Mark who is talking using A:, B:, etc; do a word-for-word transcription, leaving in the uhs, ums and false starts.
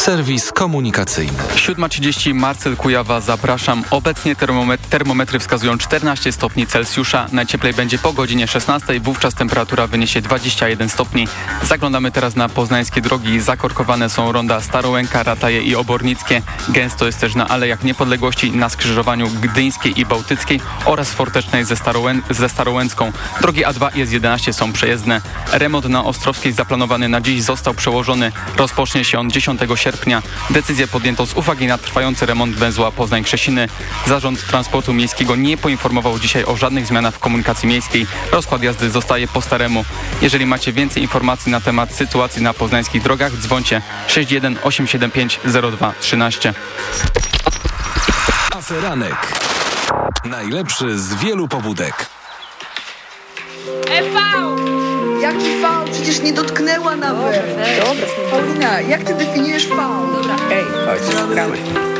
A: Serwis komunikacyjny.
B: siódma trzydzieści, Marcel Kujawa, zapraszam. Obecnie termometry, termometry wskazują czternaście stopni Celsjusza. Najcieplej będzie po godzinie szesnastej, wówczas temperatura wyniesie dwadzieścia jeden stopni. Zaglądamy teraz na poznańskie drogi. Zakorkowane są ronda Starołęka, Rataje i Obornickie. Gęsto jest też na Alejach Niepodległości, na skrzyżowaniu Gdyńskiej i Bałtyckiej oraz Fortecznej ze, Starołę ze Starołęcką. Drogi A dwa i S jedenaście są przejezdne. Remont na Ostrowskiej zaplanowany na dziś został przełożony. Rozpocznie się on dziesiątego sierpnia. Decyzję podjęto z uwagi na trwający remont węzła Poznań-Krzesiny. Zarząd Transportu Miejskiego nie poinformował dzisiaj o żadnych zmianach w komunikacji miejskiej. Rozkład jazdy zostaje po staremu. Jeżeli macie więcej informacji na temat sytuacji na poznańskich drogach, dzwońcie sześć jeden osiem siedem pięć zero dwa trzynaście.
A: Aferanek. Najlepszy z wielu pobudek.
C: E V!
D: Jaki V? Przecież nie dotknęła nawet. Dobra. Paulina, jak ty definiujesz V?
C: Dobra.
E: Ej, chodź, gramy.